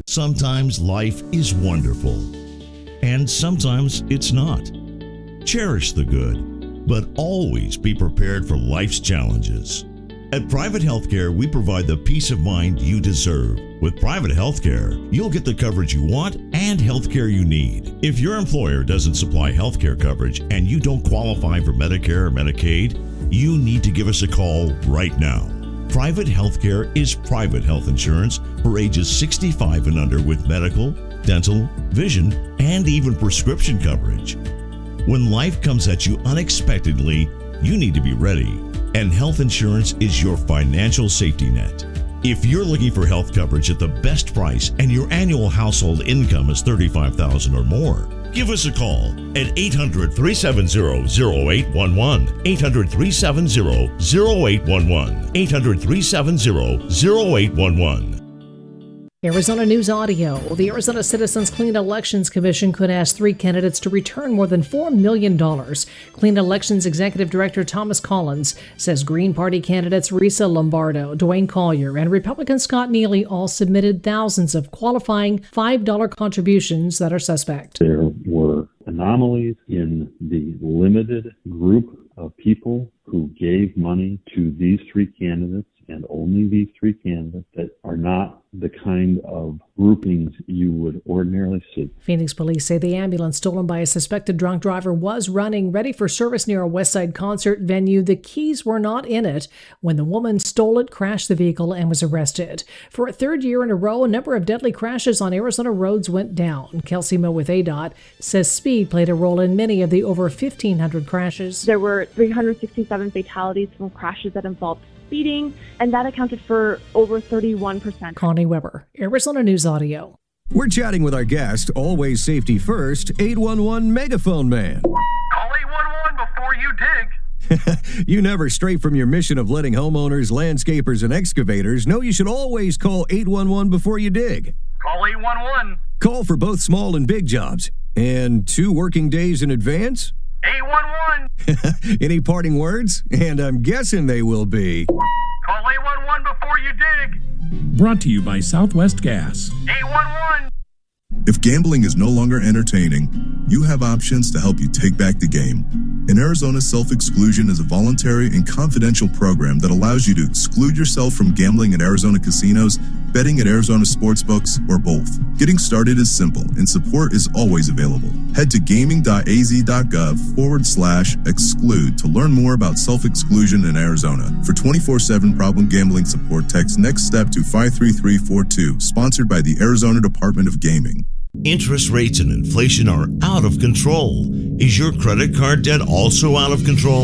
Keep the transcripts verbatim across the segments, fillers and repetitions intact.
Sometimes life is wonderful, and sometimes it's not. Cherish the good, but always be prepared for life's challenges. At Private Healthcare, we provide the peace of mind you deserve. With Private Healthcare, you'll get the coverage you want and healthcare you need. If your employer doesn't supply healthcare coverage and you don't qualify for Medicare or Medicaid, you need to give us a call right now. Private Healthcare is private health insurance for ages sixty-five and under with medical, dental, vision, and even prescription coverage. When life comes at you unexpectedly, you need to be ready, and health insurance is your financial safety net. If you're looking for health coverage at the best price and your annual household income is thirty-five thousand dollars or more, give us a call at eight hundred, three seven zero, zero eight one one, eight hundred, three seven zero, zero eight one one, eight hundred, three seven zero, zero eight one one. Arizona News Audio. The Arizona Citizens Clean Elections Commission could ask three candidates to return more than four million dollars. Clean Elections Executive Director Thomas Collins says Green Party candidates Risa Lombardo, Dwayne Collier, and Republican Scott Neely all submitted thousands of qualifying five dollar contributions that are suspect. There were anomalies in the limited group of people who gave money to these three candidates, and only these three candidates, that are not the kind of groupings you would ordinarily see. Phoenix police say the ambulance stolen by a suspected drunk driver was running ready for service near a Westside concert venue. The keys were not in it when the woman stole it, crashed the vehicle, and was arrested. For a third year in a row, a number of deadly crashes on Arizona roads went down. Kelsey Moe with A D O T says speed played a role in many of the over fifteen hundred crashes. There were three hundred sixty-seven fatalities from crashes that involved speeding, and that accounted for over thirty-one percent. Connie Weber, Arizona News Audio. We're chatting with our guest, always safety first, eight one one Megaphone Man. Call eight one one before you dig. You never stray from your mission of letting homeowners, landscapers, and excavators know you should always call eight one one before you dig. Call eight one one. Call for both small and big jobs. And two working days in advance? eight one one. Any parting words? And I'm guessing they will be... Call eight one one before you dig. Brought to you by Southwest Gas. eight one one. If gambling is no longer entertaining, you have options to help you take back the game. In Arizona, self-exclusion is a voluntary and confidential program that allows you to exclude yourself from gambling at Arizona casinos, betting at Arizona sportsbooks, or both. Getting started is simple, and support is always available. Head to gaming.az.gov forward slash exclude to learn more about self-exclusion in Arizona. For twenty-four seven problem gambling support, text Next Step to five three three four two, sponsored by the Arizona Department of Gaming. Interest rates and inflation are out of control. Is your credit card debt also out of control?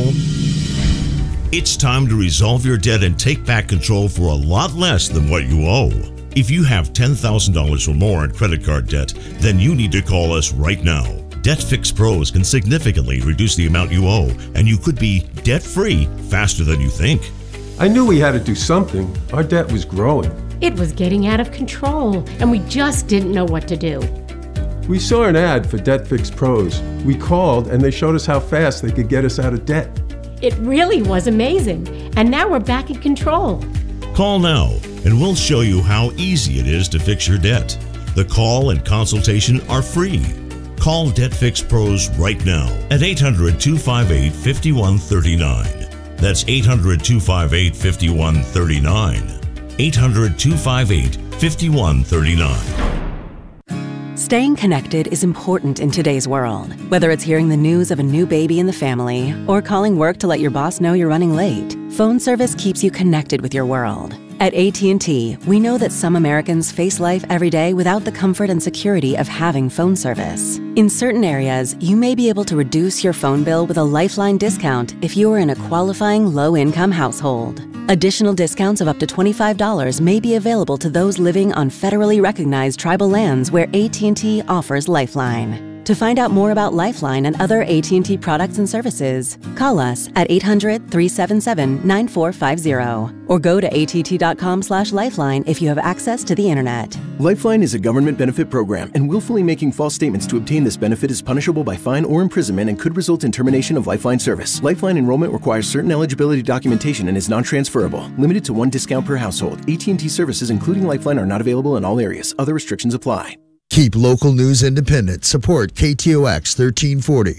It's time to resolve your debt and take back control for a lot less than what you owe. If you have ten thousand dollars or more in credit card debt, then you need to call us right now. Debt Fix Pros can significantly reduce the amount you owe, and you could be debt-free faster than you think. I knew we had to do something. Our debt was growing. It was getting out of control, and we just didn't know what to do. We saw an ad for Debt Fix Pros. We called, and they showed us how fast they could get us out of debt. It really was amazing, and now we're back in control. Call now, and we'll show you how easy it is to fix your debt. The call and consultation are free. Call Debt Fix Pros right now at eight hundred, two five eight, five one three nine. That's eight hundred, two five eight, five one three nine. eight hundred, two five eight, five one three nine. Staying connected is important in today's world. Whether it's hearing the news of a new baby in the family or calling work to let your boss know you're running late, phone service keeps you connected with your world. At A T and T, we know that some Americans face life every day without the comfort and security of having phone service. In certain areas, you may be able to reduce your phone bill with a Lifeline discount if you are in a qualifying low-income household. Additional discounts of up to twenty-five dollars may be available to those living on federally recognized tribal lands where A T and T offers Lifeline. To find out more about Lifeline and other A T and T products and services, call us at eight hundred, three seven seven, nine four five zero or go to A T T dot com slash lifeline if you have access to the internet. Lifeline is a government benefit program, and willfully making false statements to obtain this benefit is punishable by fine or imprisonment and could result in termination of Lifeline service. Lifeline enrollment requires certain eligibility documentation and is non-transferable. Limited to one discount per household. A T and T services, including Lifeline, are not available in all areas. Other restrictions apply. Keep local news independent. Support K T O X thirteen forty.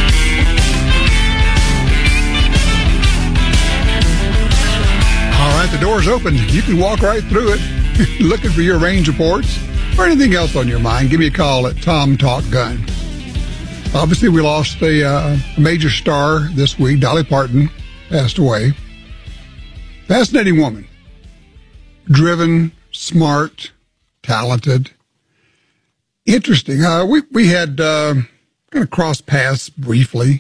All right, the door's open. You can walk right through it. Looking for your range reports or anything else on your mind, give me a call at Tom Talk Gun. Obviously, we lost a uh, major star this week. Dolly Parton passed away. Fascinating woman. Driven, smart, talented. Interesting. Uh, we, we had uh, kind of crossed paths briefly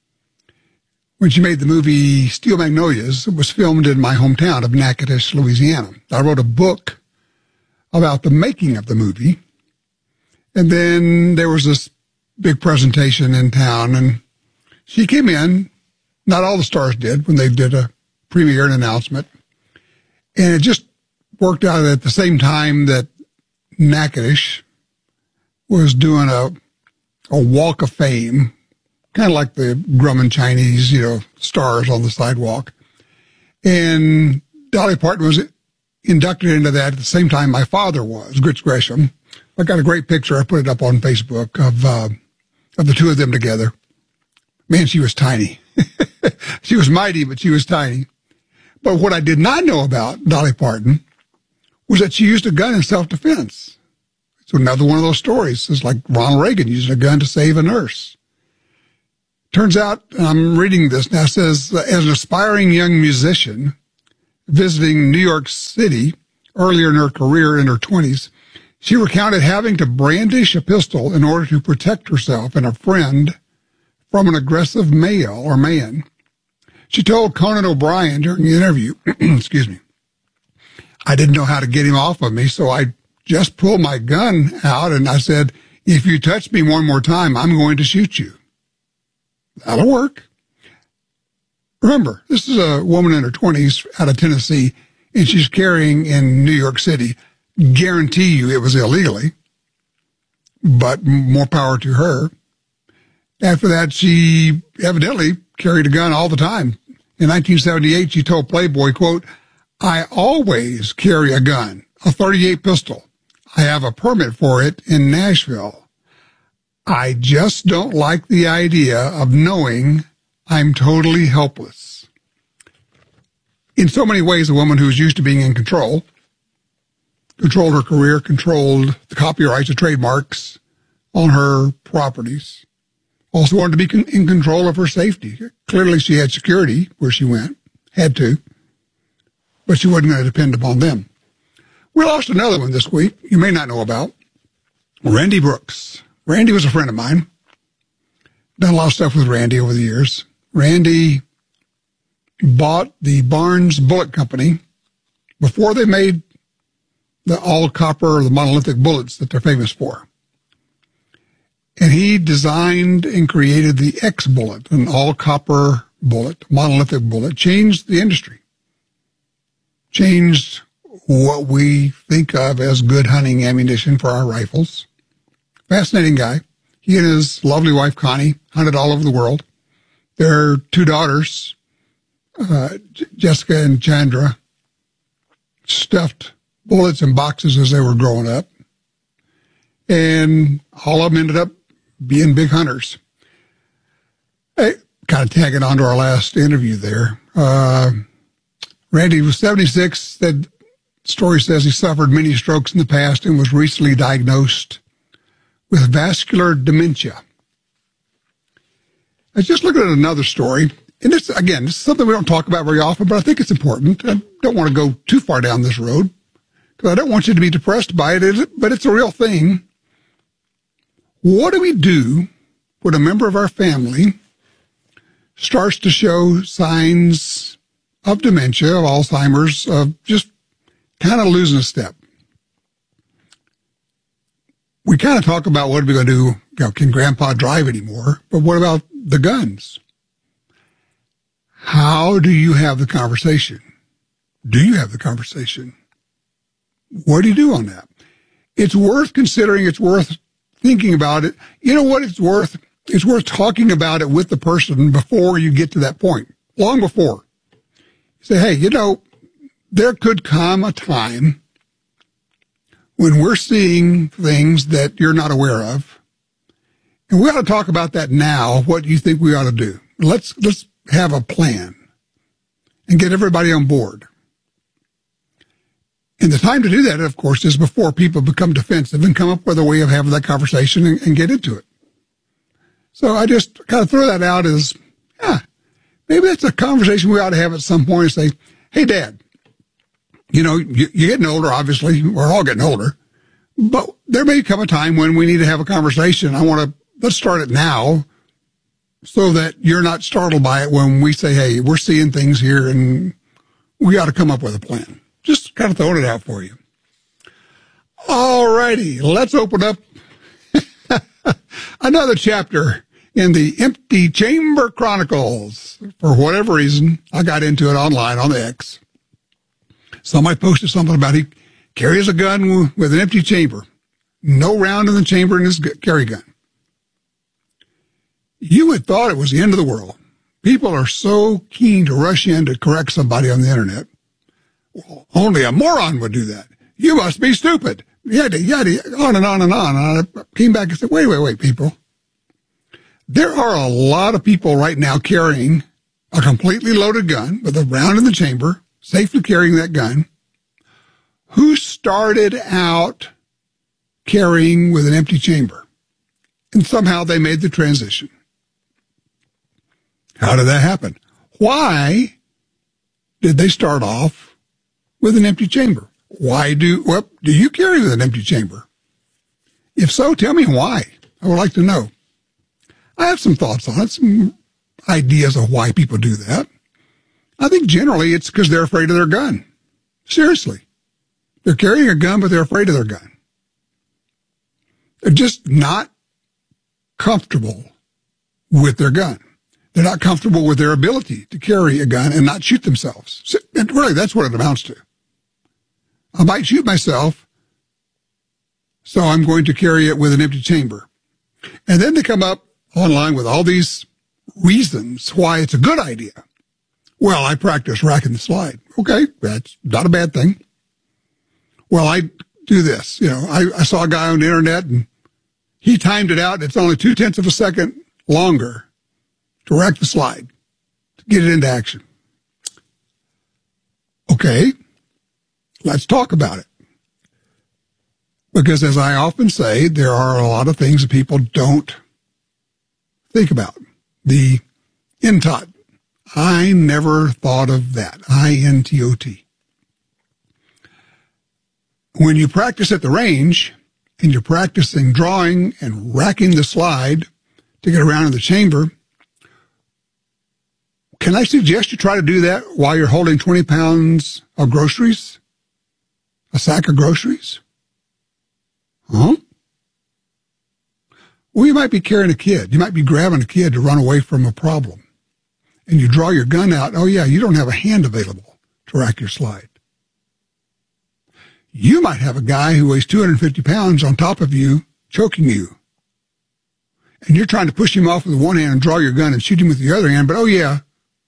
when she made the movie Steel Magnolias. It was filmed in my hometown of Natchitoches, Louisiana. I wrote a book about the making of the movie. And then there was this big presentation in town, and she came in. Not all the stars did when they did a premiere and announcement. And it just worked out at the same time that Natchitoches was doing a a walk of fame, kind of like the Grumman Chinese, you know, stars on the sidewalk. And Dolly Parton was inducted into that at the same time my father was, Grits Gresham. I got a great picture. I put it up on Facebook of uh, of the two of them together. Man, she was tiny. She was mighty, but she was tiny. But what I did not know about Dolly Parton was that she used a gun in self-defense. So another one of those stories is like Ronald Reagan using a gun to save a nurse. Turns out, I'm reading this now, it says, as an aspiring young musician visiting New York City earlier in her career in her twenties, she recounted having to brandish a pistol in order to protect herself and a friend from an aggressive male or man. She told Conan O'Brien during the interview, excuse me, I didn't know how to get him off of me, so I just pulled my gun out and I said, if you touch me one more time, I'm going to shoot you. That'll work. Remember, this is a woman in her twenties out of Tennessee, and she's carrying in New York City. Guarantee you it was illegally, but more power to her. After that, she evidently carried a gun all the time. In nineteen seventy-eight, she told Playboy, quote, I always carry a gun, a thirty-eight pistol. I have a permit for it in Nashville. I just don't like the idea of knowing I'm totally helpless. In so many ways, a woman who's used to being in control, controlled her career, controlled the copyrights, the trademarks on her properties, also wanted to be con- in control of her safety. Clearly, she had security where she went, had to, but she wasn't going to depend upon them. We lost another one this week you may not know about, Randy Brooks. Randy was a friend of mine. Done a lot of stuff with Randy over the years. Randy bought the Barnes Bullet Company before they made the all-copper, the monolithic bullets that they're famous for. And he designed and created the X-Bullet, an all-copper bullet, monolithic bullet, changed the industry, changed what we think of as good hunting ammunition for our rifles. Fascinating guy. He and his lovely wife, Connie, hunted all over the world. Their two daughters, uh, Jessica and Chandra, stuffed bullets in boxes as they were growing up. And all of them ended up being big hunters. Hey, kind of tagging on to our last interview there. Uh, Randy was seventy-six. That story says he suffered many strokes in the past and was recently diagnosed with vascular dementia. I was just looking at another story. And this, again, this is something we don't talk about very often, but I think it's important. I don't want to go too far down this road because I don't want you to be depressed by it, but it's a real thing. What do we do when a member of our family starts to show signs of dementia, of Alzheimer's, of just kind of losing a step? we kind of talk about what are we going to do? You know, can Grandpa drive anymore? But what about the guns? How do you have the conversation? Do you have the conversation? What do you do on that? It's worth considering. It's worth thinking about it. You know what? It's worth, it's worth talking about it with the person before you get to that point, long before. You say, hey, you know, there could come a time when we're seeing things that you're not aware of. And we ought to talk about that now. What do you think we ought to do? Let's, let's have a plan and get everybody on board. And the time to do that, of course, is before people become defensive and come up with a way of having that conversation and, and get into it. So I just kind of throw that out as, yeah, maybe that's a conversation we ought to have at some point and say, hey, Dad, you know, you, you're getting older, obviously. We're all getting older. But there may come a time when we need to have a conversation. I want to, let's start it now so that you're not startled by it when we say, hey, we're seeing things here and we got to come up with a plan. Just kind of throwing it out for you. All righty, let's open up another chapter in the Empty Chamber Chronicles. For whatever reason, I got into it online on the X. Somebody posted something about he carries a gun with an empty chamber. No round in the chamber in his carry gun. You would thought it was the end of the world. People are so keen to rush in to correct somebody on the internet. Well, only a moron would do that. You must be stupid. Yada, yada, on and on and on. And I came back and said, wait, wait, wait, people. There are a lot of people right now carrying a completely loaded gun with a round in the chamber, safely carrying that gun, who started out carrying with an empty chamber. And somehow they made the transition. How did that happen? Why did they start off with an empty chamber? Why do, well, do you carry with an empty chamber? If so, tell me why. I would like to know. I have some thoughts on it, some ideas of why people do that. I think generally it's because they're afraid of their gun. Seriously. They're carrying a gun, but they're afraid of their gun. They're just not comfortable with their gun. They're not comfortable with their ability to carry a gun and not shoot themselves. And really, that's what it amounts to. I might shoot myself, so I'm going to carry it with an empty chamber. And then they come up online with all these reasons why it's a good idea. Well, I practice racking the slide. Okay, that's not a bad thing. Well, I do this. You know, I, I saw a guy on the internet, and he timed it out, and it's only two-tenths of a second longer to rack the slide, to get it into action. Okay, let's talk about it. Because as I often say, there are a lot of things that people don't think about. The I N T O T. I never thought of that. I N T O T. When you practice at the range and you're practicing drawing and racking the slide to get around in the chamber, can I suggest you try to do that while you're holding twenty pounds of groceries? A sack of groceries? Huh? Well, you might be carrying a kid. You might be grabbing a kid to run away from a problem. And you draw your gun out. Oh, yeah, you don't have a hand available to rack your slide. You might have a guy who weighs two hundred fifty pounds on top of you, choking you. And you're trying to push him off with one hand and draw your gun and shoot him with the other hand. But, oh, yeah,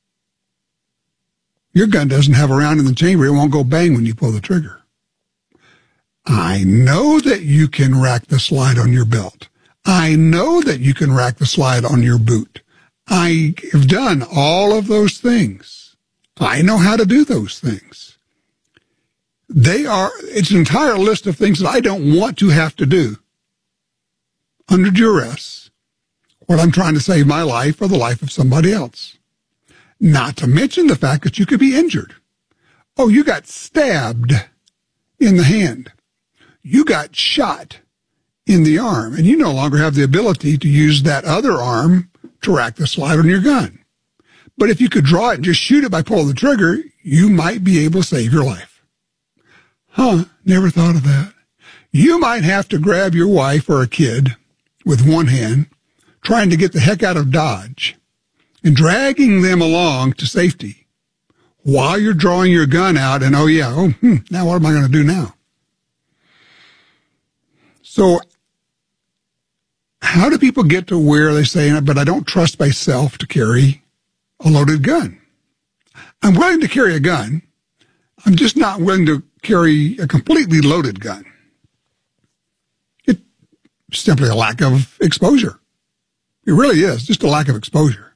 your gun doesn't have a round in the chamber. It won't go bang when you pull the trigger. I know that you can rack the slide on your belt. I know that you can rack the slide on your boot. I have done all of those things. I know how to do those things. They are, it's an entire list of things that I don't want to have to do under duress when I'm trying to save my life or the life of somebody else. Not to mention the fact that you could be injured. Oh, you got stabbed in the hand. You got shot in the arm, and you no longer have the ability to use that other arm to rack the slide on your gun. But if you could draw it and just shoot it by pulling the trigger, you might be able to save your life. Huh, never thought of that. You might have to grab your wife or a kid with one hand, trying to get the heck out of Dodge, and dragging them along to safety while you're drawing your gun out and, oh, yeah, oh, hmm, now what am I going to do now? So how do people get to where they say, but I don't trust myself to carry a loaded gun? I'm willing to carry a gun. I'm just not willing to carry a completely loaded gun. It's simply a lack of exposure. It really is just a lack of exposure.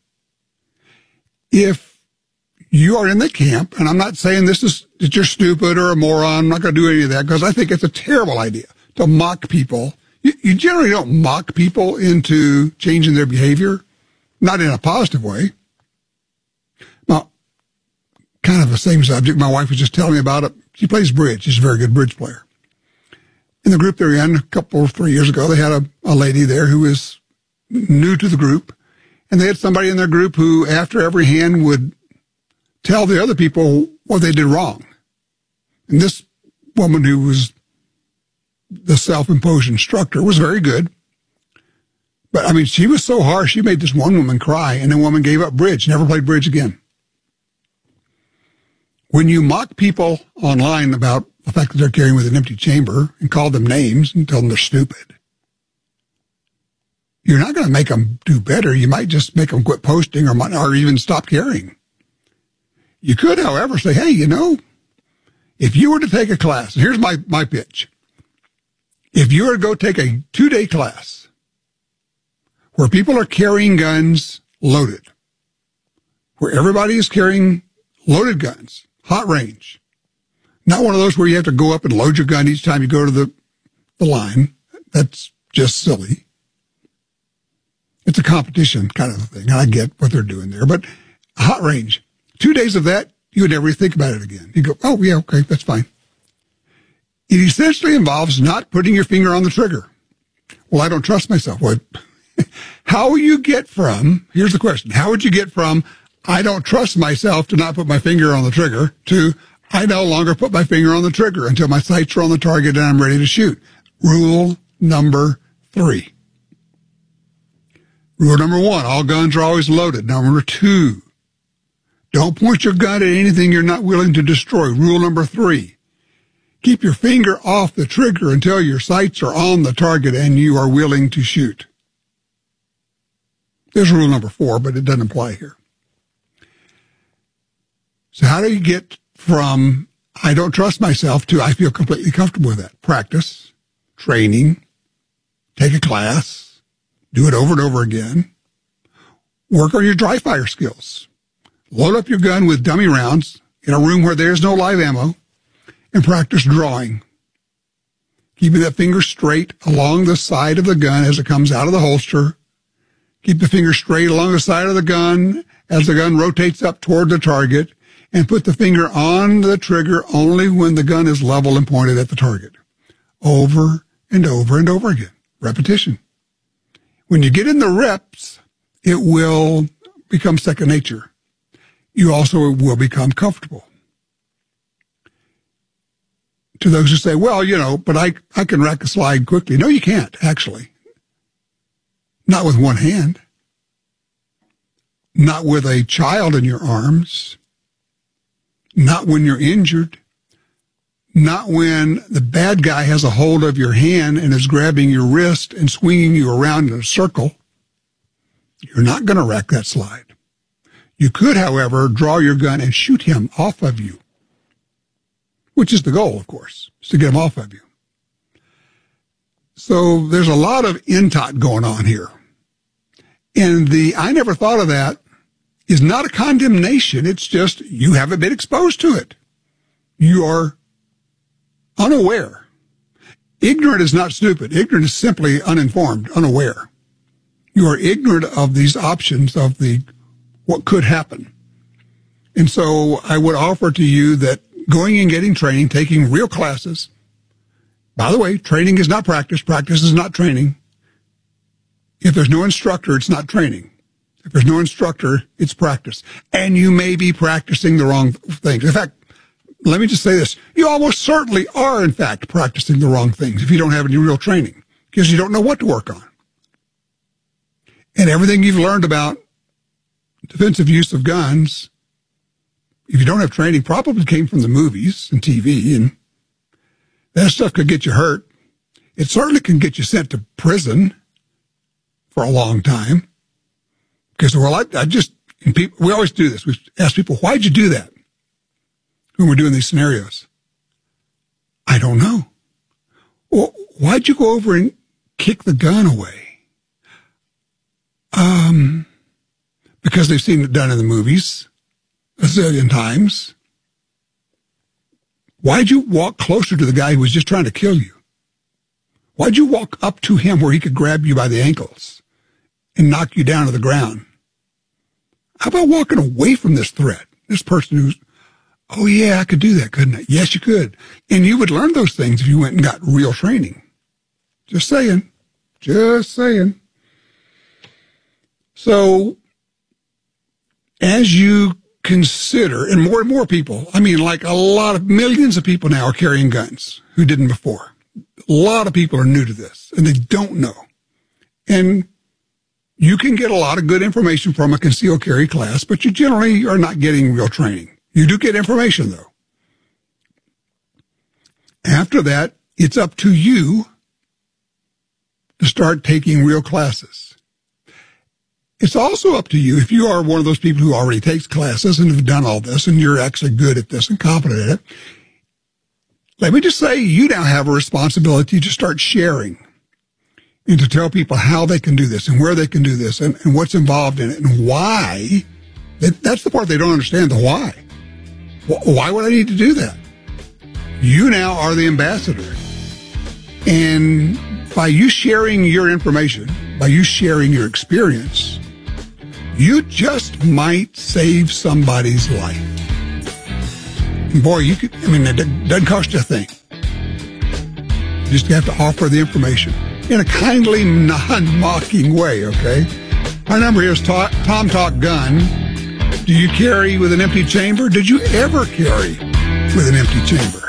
If you are in the camp, and I'm not saying this is that you're stupid or a moron, I'm not going to do any of that, because I think it's a terrible idea to mock people. You, you generally don't mock people into changing their behavior, not in a positive way. Now, kind of the same subject, my wife was just telling me about it. She plays bridge. She's a very good bridge player. In the group they're in, a couple or three years ago, they had a, a lady there who was new to the group, and they had somebody in their group who, after every hand, would tell the other people what they did wrong. And this woman, who was the self-imposed instructor, was very good. But, I mean, she was so harsh, she made this one woman cry, and the woman gave up bridge, never played bridge again. When you mock people online about the fact that they're carrying with an empty chamber and call them names and tell them they're stupid, you're not going to make them do better. You might just make them quit posting or, or even stop carrying. You could, however, say, hey, you know, if you were to take a class, here's my, my pitch. If you were to go take a two-day class where people are carrying guns loaded, where everybody is carrying loaded guns, hot range, not one of those where you have to go up and load your gun each time you go to the, the line. That's just silly. It's a competition kind of thing. I get what they're doing there, but hot range, two days of that, you would never think about it again. You go, oh, yeah, okay, that's fine. It essentially involves not putting your finger on the trigger. Well, I don't trust myself. What? How will you get from, here's the question, how would you get from, I don't trust myself to not put my finger on the trigger, to I no longer put my finger on the trigger until my sights are on the target and I'm ready to shoot? Rule number three. Rule number one, all guns are always loaded. Number two, don't point your gun at anything you're not willing to destroy. Rule number three, keep your finger off the trigger until your sights are on the target and you are willing to shoot. There's rule number four, but it doesn't apply here. So how do you get from I don't trust myself to I feel completely comfortable with that? Practice, training, take a class, do it over and over again. Work on your dry fire skills. Load up your gun with dummy rounds in a room where there's no live ammo and practice drawing. Keeping that finger straight along the side of the gun as it comes out of the holster. Keep the finger straight along the side of the gun as the gun rotates up toward the target, and put the finger on the trigger only when the gun is level and pointed at the target. Over and over and over again. Repetition. When you get in the reps, it will become second nature. You also will become comfortable. To those who say, well, you know, but I, I can rack a slide quickly. No, you can't, actually. Not with one hand. Not with a child in your arms. Not when you're injured. Not when the bad guy has a hold of your hand and is grabbing your wrist and swinging you around in a circle. You're not going to rack that slide. You could, however, draw your gun and shoot him off of you, which is the goal, of course, is to get him off of you. So there's a lot of I N T O T going on here. And the I never thought of that is not a condemnation. It's just you haven't been exposed to it. You are unaware. Ignorant is not stupid. Ignorant is simply uninformed, unaware. You are ignorant of these options of the what could happen. And so I would offer to you that going and getting training, taking real classes. By the way, training is not practice. Practice is not training. If there's no instructor, it's not training. If there's no instructor, it's practice. And you may be practicing the wrong things. In fact, let me just say this. You almost certainly are, in fact, practicing the wrong things if you don't have any real training, because you don't know what to work on. And everything you've learned about defensive use of guns, if you don't have training, probably came from the movies and T V, and that stuff could get you hurt. It certainly can get you sent to prison for a long time. Because, well, I, I just, and people, we always do this. We ask people, why'd you do that when we're doing these scenarios? I don't know. Well, why'd you go over and kick the gun away? Um, because they've seen it done in the movies a zillion times. Why'd you walk closer to the guy who was just trying to kill you? Why'd you walk up to him where he could grab you by the ankles and knock you down to the ground? How about walking away from this threat? This person who's, oh yeah, I could do that, couldn't I? Yes, you could. And you would learn those things if you went and got real training. Just saying. Just saying. So, as you consider, and more and more people, I mean, like a lot of millions of people now are carrying guns who didn't before. A lot of people are new to this, and they don't know. And you can get a lot of good information from a concealed carry class, but you generally are not getting real training. You do get information, though. After that, it's up to you to start taking real classes. It's also up to you, if you are one of those people who already takes classes and have done all this, and you're actually good at this and competent at it, let me just say you now have a responsibility to start sharing and to tell people how they can do this and where they can do this and, and what's involved in it and why. That, that's the part they don't understand, the why. Why would I need to do that? You now are the ambassador. And by you sharing your information, by you sharing your experience, you just might save somebody's life. And boy, you could, I mean, it doesn't cost you a thing. You just have to offer the information in a kindly, non-mocking way, okay? Our number here is ta- Tom Talk Gun. Do you carry with an empty chamber? Did you ever carry with an empty chamber?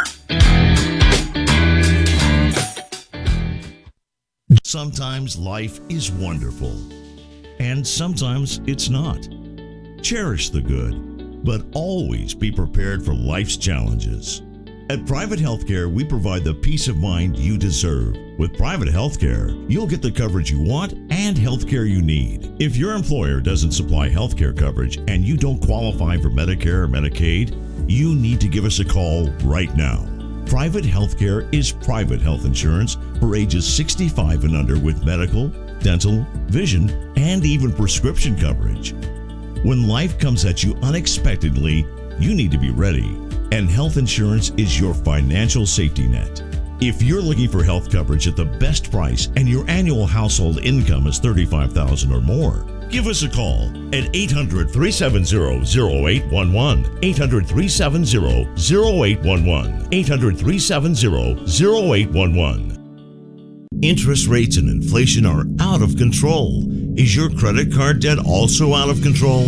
Sometimes life is wonderful, and sometimes it's not. Cherish the good, but always be prepared for life's challenges. At Private Healthcare, we provide the peace of mind you deserve. With Private Healthcare, you'll get the coverage you want and healthcare you need. If your employer doesn't supply healthcare coverage and you don't qualify for Medicare or Medicaid, you need to give us a call right now. Private Healthcare is private health insurance for ages sixty-five and under with medical, dental, vision, and even prescription coverage. When life comes at you unexpectedly, you need to be ready, and health insurance is your financial safety net. If you're looking for health coverage at the best price and your annual household income is thirty-five thousand dollars or more, give us a call at eight hundred, three seven zero, zero eight one one, eight hundred, three seven zero, zero eight one one, eight hundred, three seven zero, zero eight one one. Interest rates and inflation are out of control. Is your credit card debt also out of control?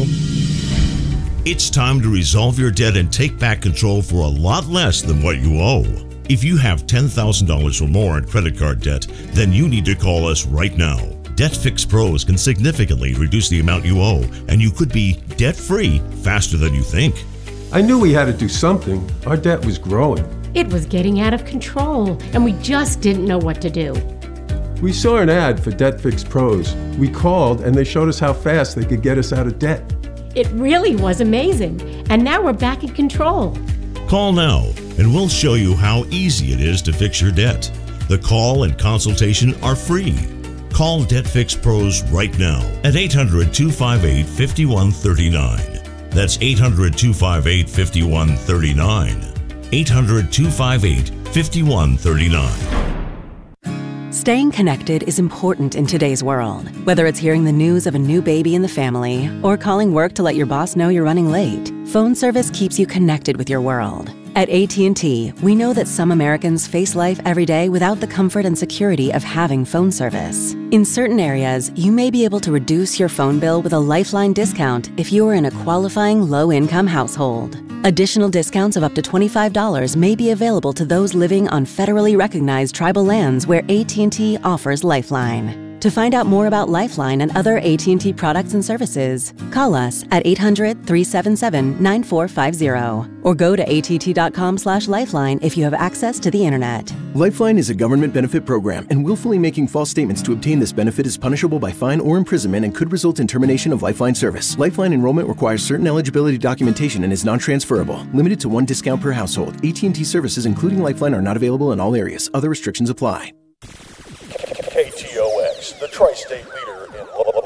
It's time to resolve your debt and take back control for a lot less than what you owe. If you have ten thousand dollars or more in credit card debt, then you need to call us right now. Debt Fix Pros can significantly reduce the amount you owe, and you could be debt-free faster than you think. I knew we had to do something. Our debt was growing. It was getting out of control, and we just didn't know what to do. We saw an ad for Debt Fix Pros. We called, and they showed us how fast they could get us out of debt. It really was amazing, and now we're back in control. Call now, and we'll show you how easy it is to fix your debt. The call and consultation are free. Call Debt Fix Pros right now at eight hundred, two five eight, five one three nine. That's eight hundred, two five eight, five one three nine. eight hundred, two five eight, five one three nine. Staying connected is important in today's world. Whether it's hearing the news of a new baby in the family or calling work to let your boss know you're running late, phone service keeps you connected with your world. At A T and T, we know that some Americans face life every day without the comfort and security of having phone service. In certain areas, you may be able to reduce your phone bill with a Lifeline discount if you are in a qualifying low-income household. Additional discounts of up to twenty-five dollars may be available to those living on federally recognized tribal lands where A T and T offers Lifeline. To find out more about Lifeline and other A T and T products and services, call us at eight hundred, three seven seven, nine four five zero or go to A T T dot com slash lifeline if you have access to the internet. Lifeline is a government benefit program, and willfully making false statements to obtain this benefit is punishable by fine or imprisonment and could result in termination of Lifeline service. Lifeline enrollment requires certain eligibility documentation and is non-transferable. Limited to one discount per household. A T and T services, including Lifeline, are not available in all areas. Other restrictions apply. K T O X, the tri-state leader in